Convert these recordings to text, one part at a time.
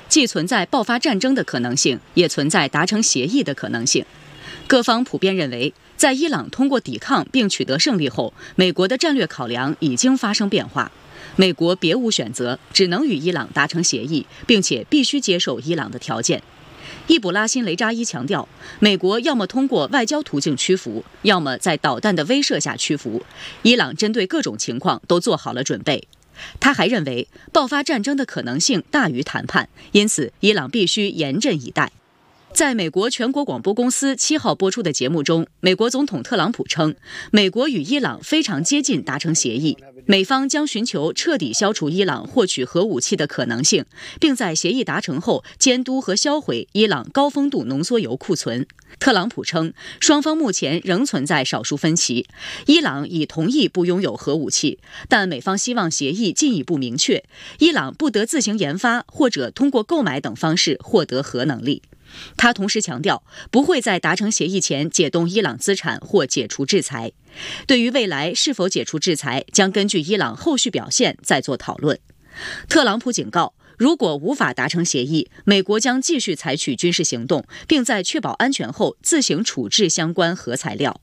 既存在爆发战争的可能性，也存在达成协议的可能性。各方普遍认为，在伊朗通过抵抗并取得胜利后，美国的战略考量已经发生变化。美国别无选择，只能与伊朗达成协议，并且必须接受伊朗的条件。易卜拉欣·雷扎伊强调，美国要么通过外交途径屈服，要么在导弹的威慑下屈服。伊朗针对各种情况都做好了准备。他还认为，爆发战争的可能性大于谈判，因此伊朗必须严阵以待。在美国全国广播公司7号播出的节目中，美国总统特朗普称，美国与伊朗非常接近达成协议，美方将寻求彻底消除伊朗获取核武器的可能性，并在协议达成后监督和销毁伊朗高丰度浓缩铀库存。特朗普称，双方目前仍存在少数分歧，伊朗已同意不拥有核武器，但美方希望协议进一步明确，伊朗不得自行研发或者通过购买等方式获得核能力。他同时强调，不会在达成协议前解冻伊朗资产或解除制裁。对于未来是否解除制裁，将根据伊朗后续表现再做讨论。特朗普警告，如果无法达成协议，美国将继续采取军事行动，并在确保安全后自行处置相关核材料。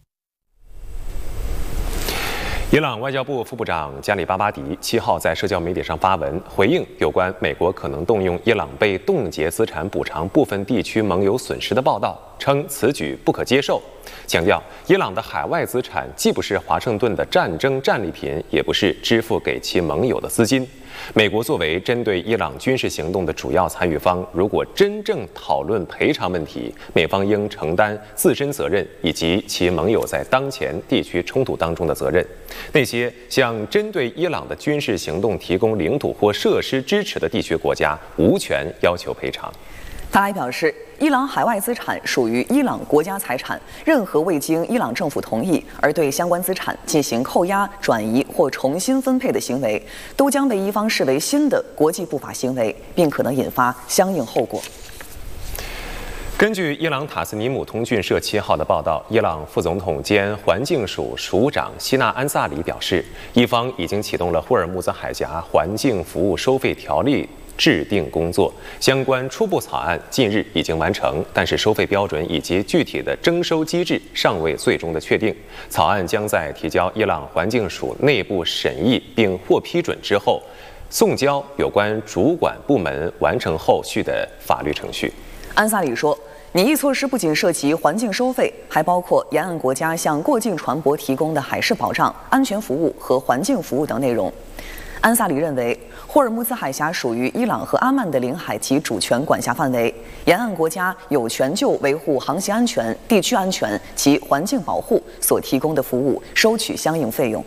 伊朗外交部副部长加里巴巴迪7号在社交媒体上发文回应有关美国可能动用伊朗被冻结资产补偿部分地区盟友损失的报道，称此举不可接受，强调伊朗的海外资产既不是华盛顿的战争战利品，也不是支付给其盟友的资金。美国作为针对伊朗军事行动的主要参与方，如果真正讨论赔偿问题，美方应承担自身责任以及其盟友在当前地区冲突当中的责任。那些向针对伊朗的军事行动提供领土或设施支持的地区国家，无权要求赔偿。 他还表示，伊朗海外资产属于伊朗国家财产，任何未经伊朗政府同意而对相关资产进行扣押、转移或重新分配的行为，都将被伊方视为新的国际不法行为，并可能引发相应后果。 根据伊朗塔斯尼姆通讯社7号的报道，伊朗副总统兼环境署署长希纳安萨里表示，伊方已经启动了霍尔木兹海峡环境服务收费条例制定工作，相关初步草案近日已经完成，但是收费标准以及具体的征收机制尚未最终的确定。草案将在提交伊朗环境署内部审议并获批准之后，送交有关主管部门完成后续的法律程序。 安萨里说，拟议措施不仅涉及环境收费，还包括沿岸国家向过境船舶提供的海事保障、安全服务和环境服务等内容。安萨里认为，霍尔木兹海峡属于伊朗和阿曼的领海及主权管辖范围，沿岸国家有权就维护航行安全、地区安全及环境保护所提供的服务收取相应费用。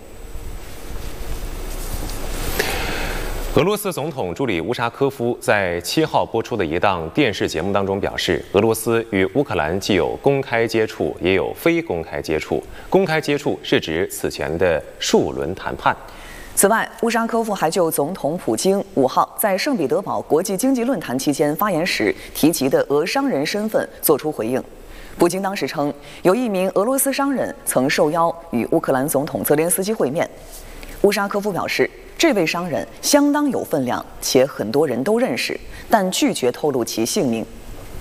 俄罗斯总统助理乌沙科夫在7号播出的一档电视节目当中表示，俄罗斯与乌克兰既有公开接触，也有非公开接触。公开接触是指此前的数轮谈判。 此外，乌沙科夫还就总统普京5号在圣彼得堡国际经济论坛期间发言时提及的俄商人身份作出回应。普京当时称，有一名俄罗斯商人曾受邀与乌克兰总统泽连斯基会面。乌沙科夫表示，这位商人相当有分量，且很多人都认识，但拒绝透露其姓名。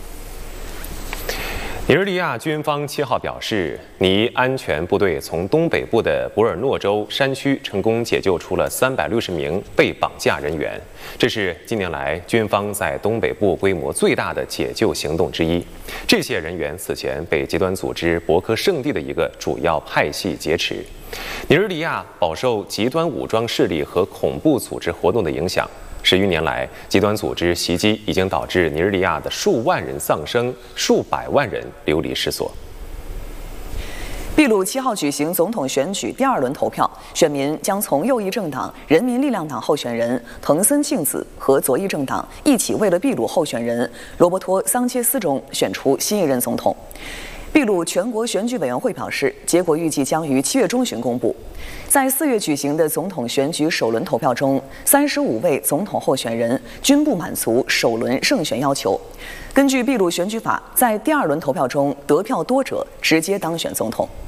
尼日利亚军方7号表示，尼安全部队从东北部的博尔诺州山区成功解救出了360名被绑架人员，这是近年来军方在东北部规模最大的解救行动之一。这些人员此前被极端组织博克圣地的一个主要派系劫持。尼日利亚饱受极端武装势力和恐怖组织活动的影响。10余年来，极端组织袭击已经导致尼日利亚的数万人丧生，数百万人流离失所。 秘鲁7号举行总统选举第2轮投票，选民将从右翼政党人民力量党候选人藤森庆子和左翼政党一起为了秘鲁候选人罗伯托·桑切斯中选出新一任总统。秘鲁全国选举委员会表示，结果预计将于7月中旬公布。在4月举行的总统选举首轮投票中，35位总统候选人均不满足首轮胜选要求。根据秘鲁选举法，在第2轮投票中得票多者直接当选总统。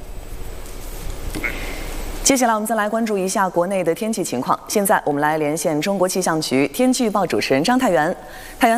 接下来我们再来关注一下国内的天气情况。现在我们来连线中国气象局天气预报主持人张太原。太原。